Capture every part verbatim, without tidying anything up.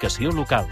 comunicació local.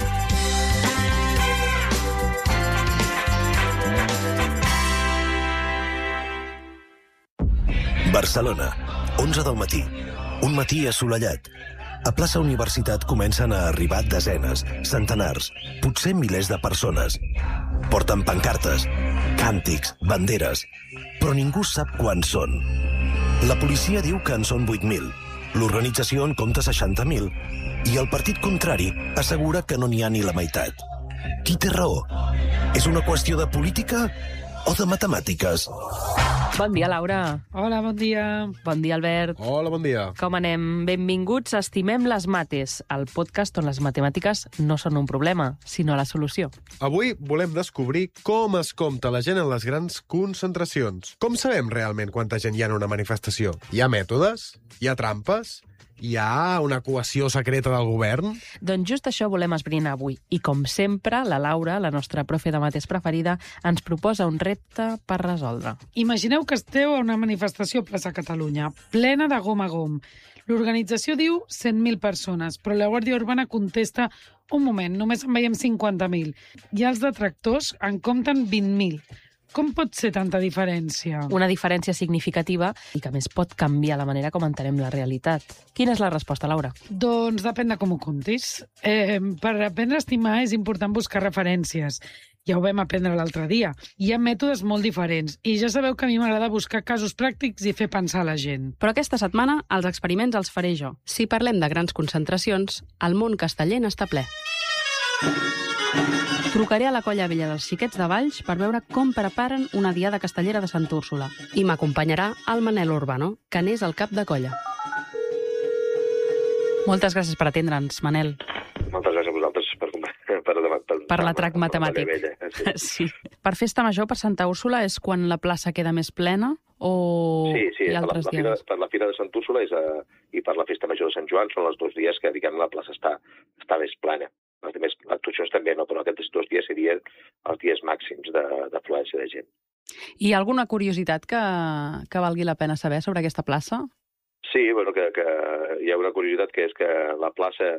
Barcelona, onze del matí. Un matí assolellat. A plaça Universitat comencen a arribar desenes, centenars, potser milers de persones. Porten pancartes, càntics, banderes, però ningú sap quants són. La policia diu que en són vuit mil, l'organització en compta seixanta mil i el partit contrari assegura que no n'hi ha ni la meitat. Qui té raó? És una qüestió de política o de matemàtiques? Bon dia, Laura. Hola, bon dia. Bon dia, Albert. Hola, bon dia. Com anem? Benvinguts a Estimem les mates, el podcast on les matemàtiques no són un problema, sinó la solució. Avui volem descobrir com es compta la gent en les grans concentracions. Com sabem realment quanta gent hi ha en una manifestació? Hi ha mètodes? Hi ha trampes? Hi ha una cohesió secreta del govern? Doncs just això volem esbrinar avui. I com sempre, la Laura, la nostra profe de mates preferida, ens proposa un repte per resoldre. Imagineu que esteu a una manifestació a plaça Catalunya, plena de gom a gom. L'organització diu cent mil persones, però la Guàrdia Urbana contesta un moment, només en veiem cinquanta mil. I els detractors en compten vint mil. Com pot ser tanta diferència? Una diferència significativa i que a més pot canviar la manera com entenem la realitat. Quina és la resposta, Laura? Doncs depèn de com ho comptis. Eh, per aprendre a estimar és important buscar referències. Ja ho vam aprendre l'altre dia. Hi ha mètodes molt diferents i ja sabeu que a mi m'agrada buscar casos pràctics i fer pensar la gent. Però aquesta setmana els experiments els faré jo. Si parlem de grans concentracions, el món castellent està ple. Trucaré a la colla vella dels xiquets de Valls per veure com preparen una diada castellera de Santa Úrsula. I m'acompanyarà el Manel Urbano, que n'és el cap de colla. Moltes gràcies per atendre'ns, Manel. Moltes gràcies a vosaltres per, per, per, per, per l'atrac matemàtic. Vella, sí. sí. Per festa major, per Santa Úrsula, és quan la plaça queda més plena o sí, sí, hi ha altres per la, la dies? Fira, per la Fira de Santa Úrsula és a, i per la festa major de Sant Joan són els dos dies que, diguem, la plaça està, està més plena. Les altres actuacions també no, però aquests dos dies serien els dies màxims d'afluència de, de gent. Hi ha alguna curiositat que, que valgui la pena saber sobre aquesta plaça? Sí, bueno, que, que hi ha una curiositat que és que la plaça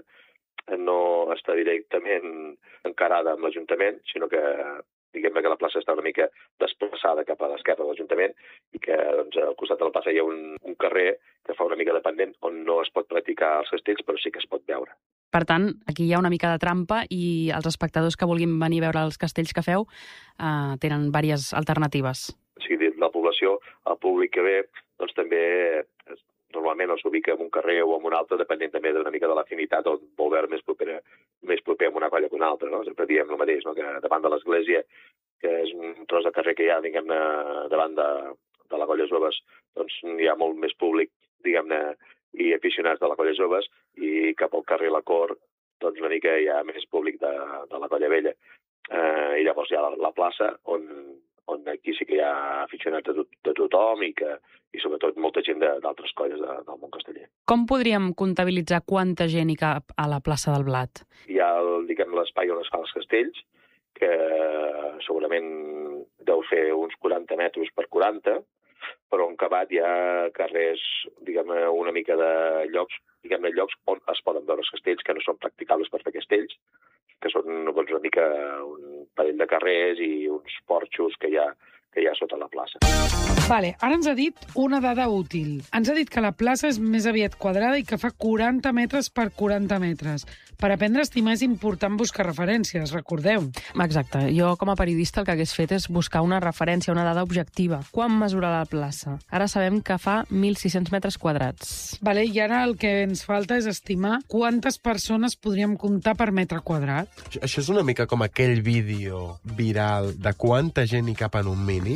no està directament encarada amb l'Ajuntament, sinó que diguem que la plaça està una mica desplaçada cap a l'esquerra de l'Ajuntament i que doncs, al costat de la plaça hi ha un, un carrer que fa una mica dependent on no es pot practicar els castells, però sí que es pot veure. Per tant, aquí hi ha una mica de trampa i els espectadors que vulguin venir a veure els castells que feu eh, tenen diverses alternatives. O sigui, la població, el públic que ve, doncs també normalment els ubica en un carrer o en un altre, depenent també d'una mica de l'afinitat o vol veure més proper, més proper amb una colla que una altra. No? Sempre diem el mateix, no? Que davant de l'església, que és un tros de carrer que hi ha, diguem-ne, davant de, de la colla joves, doncs hi ha molt més públic, diguem-ne, i aficionats de la colla joves, i cap al carrer La Cor, doncs una mica hi ha més públic de, de la colla vella. Eh, I llavors hi ha la, la plaça, on, on aquí sí que hi ha aficionats de, tot, de tothom i, que, i sobretot molta gent d'altres colles de, del món casteller. Com podríem comptabilitzar quanta gent hi cap a la plaça del Blat? Hi ha, diguem, l'espai on es fan els castells, que segurament deu fer uns quaranta metres per quaranta, però en acabat hi ha carrers, diguem, una mica de llocs, diguem, llocs on es poden veure els castells que no són practicables per fer castells, que són doncs, una mica un parell de carrers i uns porxos que hi ha, que hi ha sota la plaça. Vale, ara ens ha dit una dada útil. Ens ha dit que la plaça és més aviat quadrada i que fa quaranta metres per quaranta metres. Per aprendre a estimar és important buscar referències, recordeu. Exacte. Jo, com a periodista, el que hagués fet és buscar una referència, una dada objectiva. Quan mesura la plaça? Ara sabem que fa mil sis-cents metres quadrats. Vale, i ara el que ens falta és estimar quantes persones podríem comptar per metre quadrat. Això és una mica com aquell vídeo viral de quanta gent hi cap en un mini.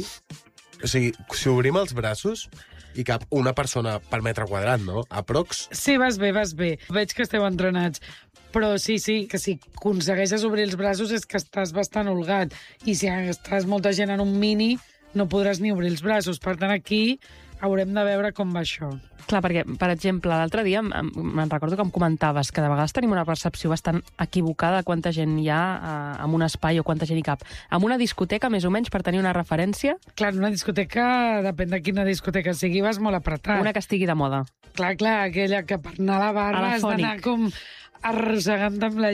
O sigui, si obrim els braços, hi cap una persona per metre quadrat, no? Aprox. Sí, vas bé, vas bé. Veig que esteu entrenats. Però sí, sí, que si aconsegueixes obrir els braços és que estàs bastant holgat. I si estàs molta gent en un mini, no podràs ni obrir els braços. Per tant, aquí haurem de veure com va això. Clar, perquè, per exemple, l'altre dia me'n recordo que em comentaves que de vegades tenim una percepció bastant equivocada de quanta gent hi ha eh, en un espai o quanta gent hi cap. En una discoteca, més o menys, per tenir una referència? Clar, una discoteca, depèn de quina discoteca sigui, vas molt apretat. Una que estigui de moda. Clar, clar, aquella que per anar a la barra A la has d'anar com arrossegant amb la